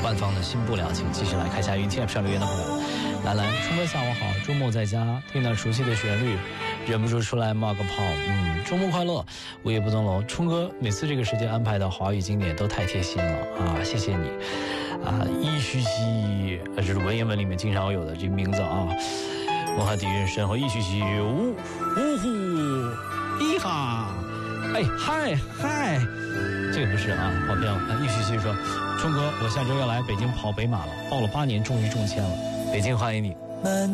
万方的新不了，请继续来开下云听 App 上留言的朋友。兰兰，冲哥下午好，周末在家听到熟悉的旋律，忍不住出来冒个泡。周末快乐，午夜不钟楼。冲哥每次这个时间安排的华语经典都太贴心了啊，谢谢你啊！一须兮，这是文言文里面经常有的这名字啊。文化底蕴深厚，一须兮，呜呼，一哈，哎嗨，这个不是啊，好像一须兮说，冲哥，我下周要来北京跑北马了，报了8年，终于中签了，北京欢迎你。